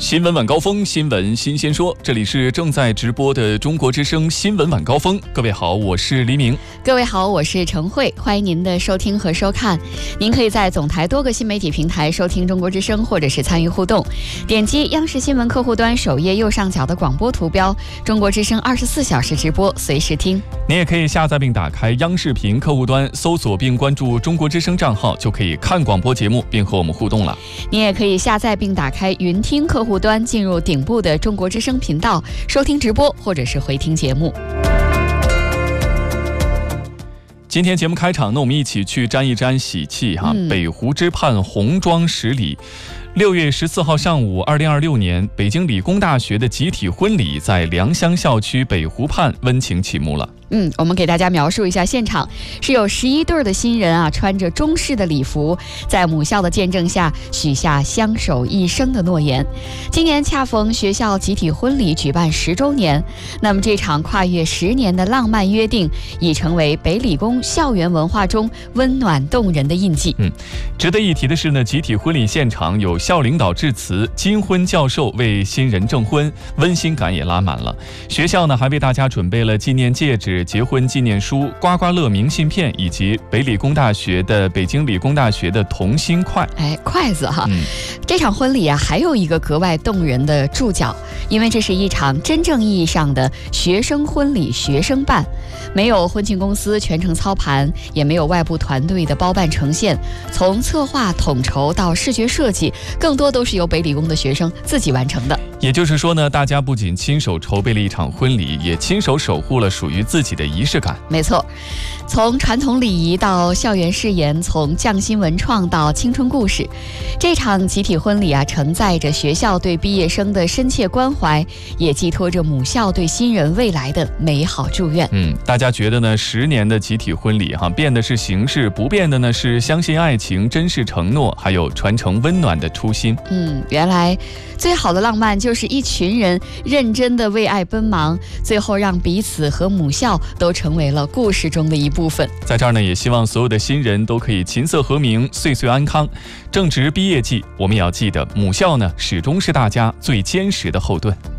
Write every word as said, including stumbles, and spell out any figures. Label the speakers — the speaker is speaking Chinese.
Speaker 1: 新闻晚高峰，新闻新鲜说，这里是正在直播的中国之声新闻晚高峰。各位好，我是黎明。
Speaker 2: 各位好，我是陈慧，欢迎您的收听和收看。您可以在总台多个新媒体平台收听中国之声，或者是参与互动。点击央视新闻客户端首页右上角的广播图标，中国之声二十四小时直播，随时听。
Speaker 1: 您也可以下载并打开央视频客户端，搜索并关注中国之声账号，就可以看广播节目并和我们互动了。
Speaker 2: 您也可以下载并打开云听客户端，进入顶部的中国之声频道，收听直播或者是回听节目。
Speaker 1: 今天节目开场呢，我们一起去沾一沾喜气哈、嗯。北湖之畔红妆十里，六月十四号上午，二零二六年北京理工大学的集体婚礼在良乡校区北湖畔温情启幕了。
Speaker 2: 嗯，我们给大家描述一下现场，是有十一对的新人啊，穿着中式的礼服，在母校的见证下许下相守一生的诺言。今年恰逢学校集体婚礼举办十周年，那么这场跨越十年的浪漫约定，已成为北理工校园文化中温暖动人的印记。
Speaker 1: 嗯，值得一提的是呢，集体婚礼现场有校领导致辞，金婚教授为新人证婚，温馨感也拉满了。学校呢还为大家准备了纪念戒指、结婚纪念书、刮刮乐明信片，以及北理工大学的北京理工大学的同心筷。
Speaker 2: 哎，筷子哈、
Speaker 1: 嗯。
Speaker 2: 这场婚礼啊，还有一个格外动人的注脚，因为这是一场真正意义上的学生婚礼学生办，没有婚庆公司全程操盘，也没有外部团队的包办呈现，从策划统筹到视觉设计，更多都是由北理工的学生自己完成的。
Speaker 1: 也就是说呢，大家不仅亲手筹备了一场婚礼，也亲手守护了属于自己的仪式感。
Speaker 2: 没错，从传统礼仪到校园誓言，从匠心文创到青春故事，这场集体婚礼啊，承载着学校对毕业生的深切关怀，也寄托着母校对新人未来的美好祝愿。
Speaker 1: 嗯，大家觉得呢？十年的集体婚礼哈、啊，变的是形式，不变的呢是相信爱情、珍视承诺，还有传承温暖的初心。
Speaker 2: 嗯，原来最好的浪漫就是一群人认真的为爱奔忙，最后让彼此和母校都成为了故事中的一部分。
Speaker 1: 在这儿呢，也希望所有的新人都可以琴瑟和鸣，岁岁安康。正值毕业季，我们也要记得母校呢，始终是大家最坚实的后盾。